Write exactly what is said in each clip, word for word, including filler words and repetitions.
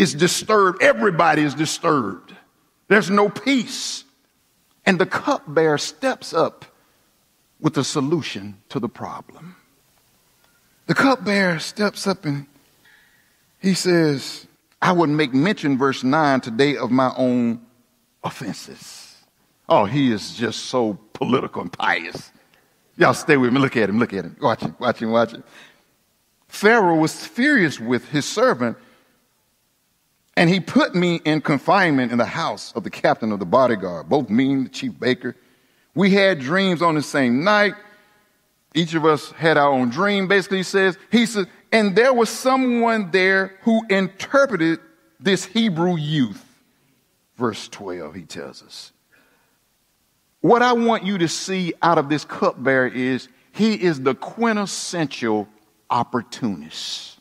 is disturbed. Everybody is disturbed. There's no peace. And the cupbearer steps up with a solution to the problem. The cupbearer steps up and he says, I would make mention, verse nine, today of my own offenses. Oh, he is just so political and pious. Y'all stay with me. Look at him. Look at him. Watch him. Watch him. Watch him. Pharaoh was furious with his servant, and he put me in confinement in the house of the captain of the bodyguard, both me and the chief baker. We had dreams on the same night. Each of us had our own dream, basically, he says. He said, and there was someone there who interpreted this Hebrew youth. Verse twelve, he tells us. What I want you to see out of this cupbearer is he is the quintessential opportunist.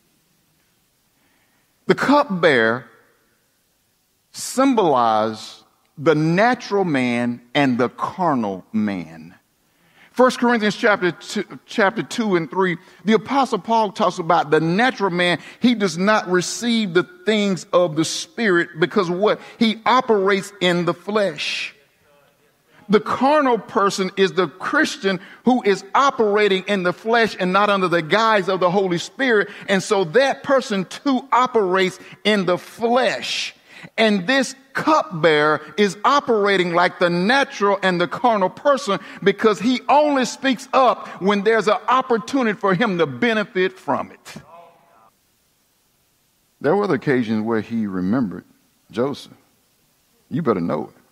The cupbearer symbolizes the natural man and the carnal man. First Corinthians chapter two, chapter two and three, the Apostle Paul talks about the natural man. He does not receive the things of the Spirit because what? He operates in the flesh. The carnal person is the Christian who is operating in the flesh and not under the guise of the Holy Spirit. And so that person too operates in the flesh. And this cupbearer is operating like the natural and the carnal person because he only speaks up when there's an opportunity for him to benefit from it. There were other occasions where he remembered Joseph. You better know it.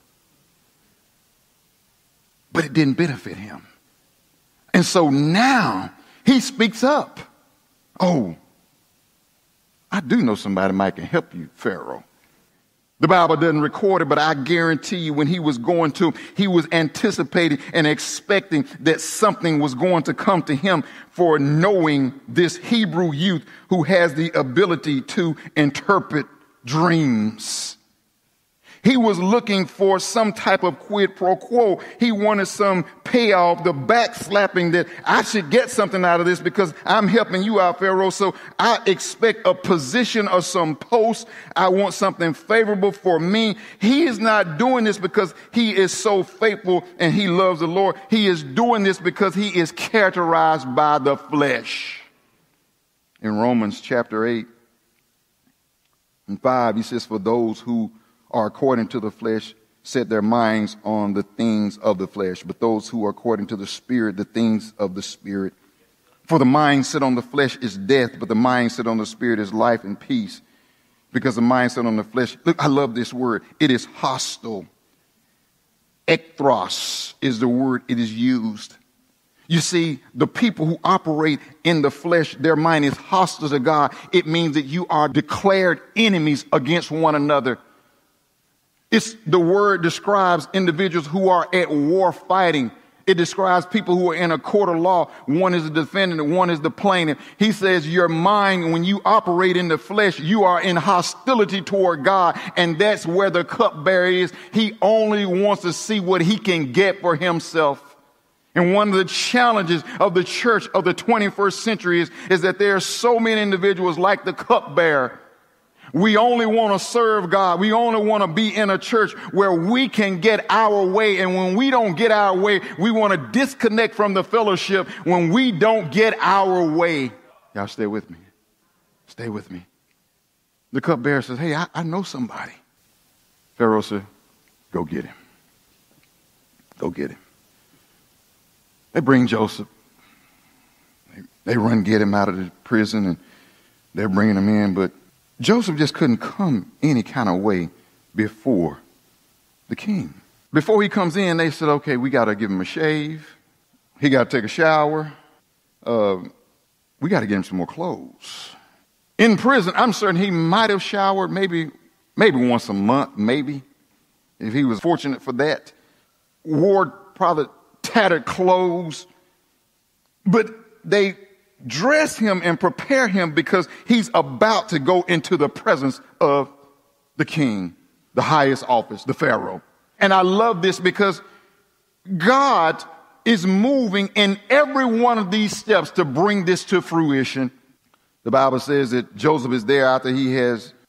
But it didn't benefit him. And so now he speaks up. Oh, I do know somebody might can help you, Pharaoh. The Bible doesn't record it, but I guarantee you when he was going to, he was anticipating and expecting that something was going to come to him for knowing this Hebrew youth who has the ability to interpret dreams. He was looking for some type of quid pro quo. He wanted some payoff, the backslapping that I should get something out of this because I'm helping you out, Pharaoh. So I expect a position or some post. I want something favorable for me. He is not doing this because he is so faithful and he loves the Lord. He is doing this because he is characterized by the flesh. In Romans chapter eight and five, he says, for those who are according to the flesh, set their minds on the things of the flesh, but those who are according to the Spirit, the things of the Spirit. For the mind set on the flesh is death, but the mind set on the Spirit is life and peace. Because the mind set on the flesh, look, I love this word. It is hostile. Ekthros is the word it is used. You see, the people who operate in the flesh, their mind is hostile to God. It means that you are declared enemies against one another. It's the word describes individuals who are at war fighting. It describes people who are in a court of law. One is the defendant and one is the plaintiff. He says your mind, when you operate in the flesh, you are in hostility toward God. And that's where the cupbearer is. He only wants to see what he can get for himself. And one of the challenges of the church of the twenty-first century is, is that there are so many individuals like the cupbearer. We only want to serve God. We only want to be in a church where we can get our way. And when we don't get our way, we want to disconnect from the fellowship when we don't get our way. Y'all stay with me. Stay with me. The cupbearer says, hey, I, I know somebody. Pharaoh said, go get him. Go get him. They bring Joseph. They, they run, get him out of the prison, and they're bringing him in, but Joseph just couldn't come any kind of way before the king. Before he comes in, they said, okay, we got to give him a shave. He got to take a shower. Uh, we got to get him some more clothes. In prison, I'm certain he might have showered maybe, maybe once a month, maybe, if he was fortunate for that. Wore probably tattered clothes. But they dress him and prepare him because he's about to go into the presence of the king, the highest office, the Pharaoh. And I love this because God is moving in every one of these steps to bring this to fruition. The Bible says that Joseph is there after he has